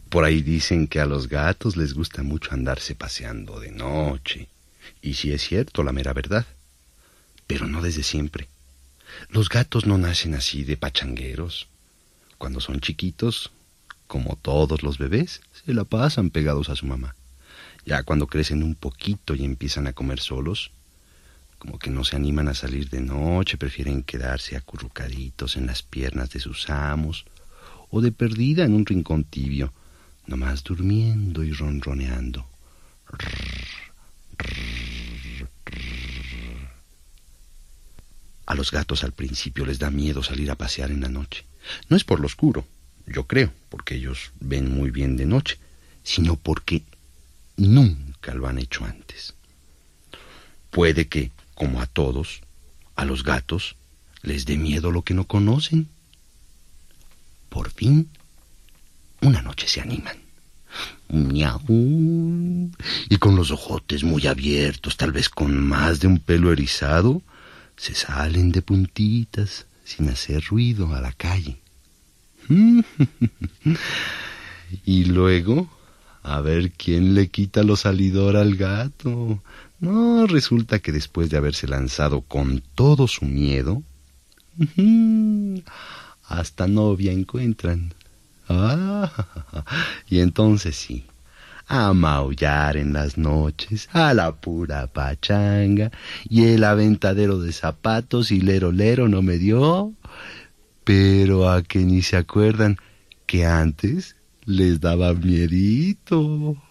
Por ahí dicen que a los gatos les gusta mucho andarse paseando de noche. Y sí es cierto, la mera verdad. Pero no desde siempre. Los gatos no nacen así de pachangueros. Cuando son chiquitos, como todos los bebés, se la pasan pegados a su mamá. Ya cuando crecen un poquito y empiezan a comer solos, como que no se animan a salir de noche, prefieren quedarse acurrucaditos en las piernas de sus amos, o de perdida en un rincón tibio, nomás durmiendo y ronroneando. A los gatos al principio les da miedo salir a pasear en la noche. No es por lo oscuro, yo creo, porque ellos ven muy bien de noche, sino porque nunca lo han hecho antes. Puede que, como a todos, a los gatos les dé miedo lo que no conocen. Por fin, una noche se animan. Miau. Y con los ojotes muy abiertos, tal vez con más de un pelo erizado, se salen de puntitas, sin hacer ruido, a la calle. Y luego, a ver quién le quita lo salidor al gato. No, resulta que después de haberse lanzado con todo su miedo, hasta novia encuentran. Y entonces sí, a maullar en las noches, a la pura pachanga, y el aventadero de zapatos y lero lero no me dio, pero a que ni se acuerdan que antes les daba miedito.